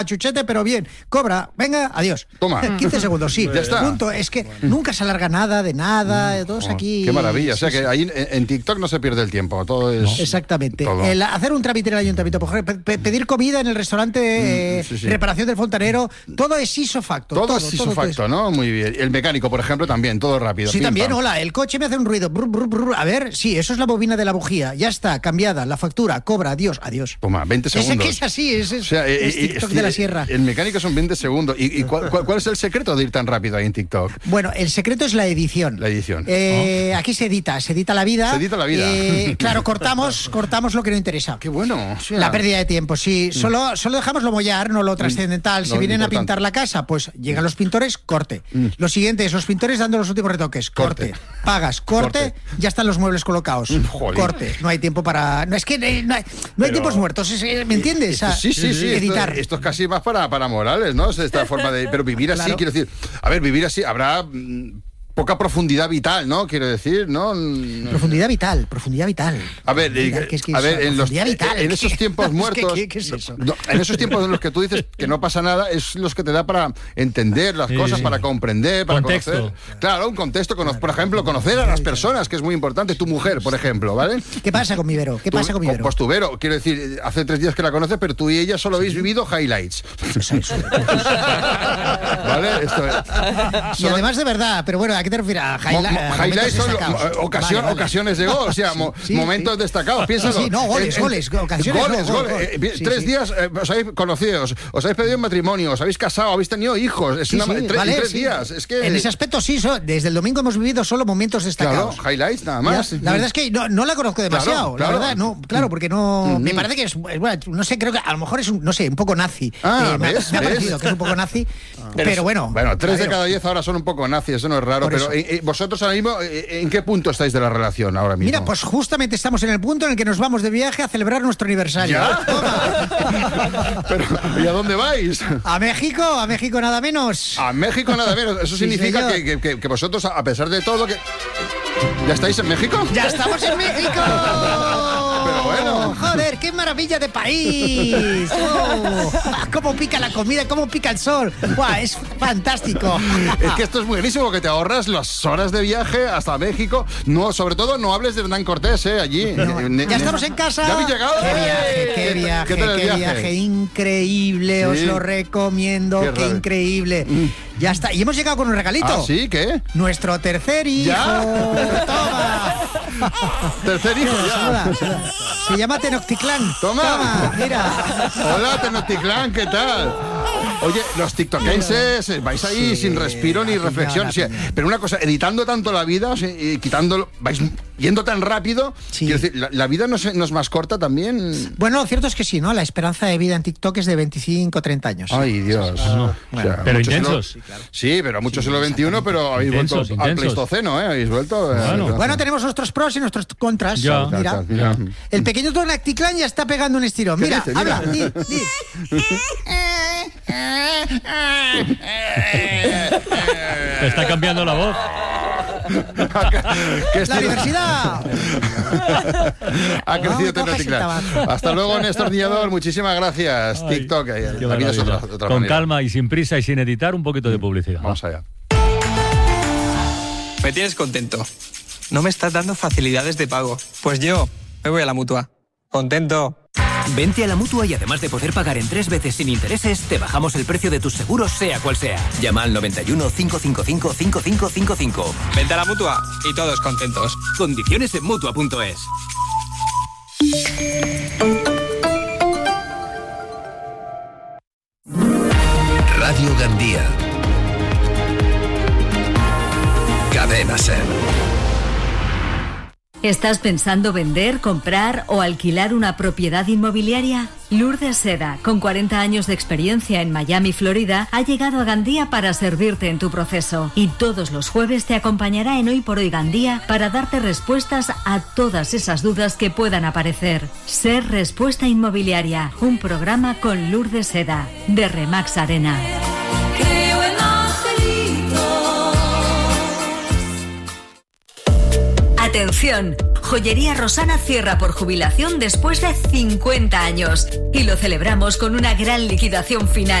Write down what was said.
chuchete, pero bien. Cobra, venga, adiós. Toma. 15 segundos, sí. Ya está. Punto. Es que nunca se alarga nada de nada, todos aquí... Qué maravilla. O sea Sí, que ahí en TikTok no se pierde el tiempo. Todo es... Exactamente. Todo. El hacer un trámite en el ayuntamiento, por ejemplo, pedir comida en el restaurante, sí. reparación del fontanero, todo es ipso facto. Todo es ipso facto, ¿no? Muy bien. El mecánico, por ejemplo, también, todo rápido. Sí, Pim, también, pam. hola, el coche me hace un ruido. Brr, brr, brr. A ver, sí, eso es la bobina de la bujía. Ya está, cambiada, la factura, cobra, adiós. Toma, 20 segundos. Es que es así, es O sea, TikTok de la sierra. El mecánico son 20 segundos. ¿Y cuál es el secreto de ir tan rápido ahí en TikTok? Bueno, el secreto es la edición. La edición. Aquí se edita la vida. Se edita la vida. Claro, cortamos lo que no interesa. Qué bueno. O sea, La pérdida de tiempo, sí. Solo dejamos lo mollar, no lo trascendental. Si lo vienen importante. a pintar la casa, pues llegan los pintores, corte. Lo siguiente es los pintores dando los últimos retoques, corte. Pagas, corte, ya están los muebles colocados. Jolín. Corte. No hay tiempo para... No, es que no hay tiempos muertos, ¿me entiendes? Sí. Editar. Esto es casi más para Morales, ¿no? Es esta forma de... Pero vivir así, Claro. quiero decir... A ver, vivir así habrá... poca profundidad vital, ¿no? Quiero decir, ¿no? Profundidad vital. A ver, Profundidad vital. en esos tiempos muertos, ¿Qué es eso? en esos tiempos en los que tú dices que no pasa nada, es los que te da para entender las cosas, para comprender, para Contexto. conocer. Claro, un contexto, por ejemplo, conocer a las personas, que es muy importante, tu mujer, por ejemplo, ¿vale? ¿Qué pasa con mi Vero? Pues tu Vero, quiero decir, hace 3 días que la conoces, pero tú y ella solo habéis vivido highlights. ¿Vale? Esto es. Y además de verdad, pero bueno, ¿a qué te refieres? Highlights son Vale. ocasiones de gol, o sea, Sí, momentos destacados. Piénsalo. Sí, no, goles, ocasiones. Goles. 3 días os habéis conocido, os habéis pedido en matrimonio, os habéis casado, habéis tenido hijos. Es en 3 días. Es que... En ese aspecto sí, desde el domingo hemos vivido solo momentos destacados. Claro, highlights nada más. La verdad es que no la conozco demasiado, Claro. la verdad, no, claro, porque no... Me parece que es, bueno, no sé, creo que a lo mejor es un poco nazi. Me ha parecido que es un poco nazi, pero bueno. Bueno, 3 de cada 10 ahora son un poco nazis, eso no es raro, pero vosotros ahora mismo, ¿en qué punto estáis de la relación ahora mismo? Mira, pues justamente estamos en el punto en el que nos vamos de viaje a celebrar nuestro aniversario. ¿Ya? Pero, ¿y a dónde vais? A México nada menos. A México nada menos. Eso Sí, significa señor. que vosotros, a pesar de todo, que... ¿Ya estáis en México? ¡Ya estamos en México! Pero bueno. ¡Joder, qué maravilla de país! ¡Oh! ¡Cómo pica la comida, cómo pica el sol! ¡Buah, es fantástico! Es que esto es buenísimo, que te ahorras las horas de viaje hasta México. No, sobre todo, no hables de Hernán Cortés, allí. Ya estamos en casa. ¿Ya habéis llegado? ¡Qué tal el viaje! Increíble, Sí. os lo recomiendo, Qué qué raro. increíble. Ya está, y hemos llegado con un regalito. ¿Ah, sí? ¿Qué? Nuestro tercer hijo. ¿Ya? ¡Toma! Tercer hijo ya. Saluda. Se llama Tenochtitlán. Toma. Mira. Hola, Tenochtitlán, ¿qué tal? Oye, los tiktokenses vais ahí sin respiro ni reflexión. O sea, pero una cosa, editando tanto la vida, o sea, y quitándolo, vais yendo tan rápido. Sí. Quiero decir, la vida no es más corta también. Bueno, lo cierto es que sí, ¿no? La esperanza de vida en TikTok es de 25 30 años. Ay, Dios. O sea, Pero muchos intensos. Sí, pero muchos siglo XXI, pero habéis vuelto al Intensos. Pleistoceno, ¿eh? Habéis vuelto. Bueno, tenemos nuestros pros y nuestros contras. Ya. Mira. El pequeño Tenochtitlán ya está pegando un estirón. ¿Qué Mira, dice? Mira. habla. Di. Te está cambiando la voz. ¿Qué ¡La estilo? universidad! Ha crecido No, Tenochtitlán. presentaba. Hasta luego, Néstor Niñador. Muchísimas gracias. Ay, TikTok. qué La vida es maravilla. otra Con manera. calma y sin prisa y sin editar, un poquito de publicidad. Vamos allá. Me tienes contento. No me estás dando facilidades de pago. Pues yo me voy a la Mutua. Contento. Vente a la Mutua y además de poder pagar en 3 veces sin intereses, te bajamos el precio de tus seguros, sea cual sea. Llama al 91 555 5555. Vente a la Mutua y todos contentos. Condiciones en Mutua.es. Radio Gandía. Cadena Ser. ¿Estás pensando vender, comprar o alquilar una propiedad inmobiliaria? Lourdes Seda, con 40 años de experiencia en Miami, Florida, ha llegado a Gandía para servirte en tu proceso. Y todos los jueves te acompañará en Hoy por Hoy Gandía para darte respuestas a todas esas dudas que puedan aparecer. Ser Respuesta Inmobiliaria, un programa con Lourdes Seda, de Remax Arena. Creo en angelitos. Atención, Joyería Rosana cierra por jubilación después de 50 años y lo celebramos con una gran liquidación final.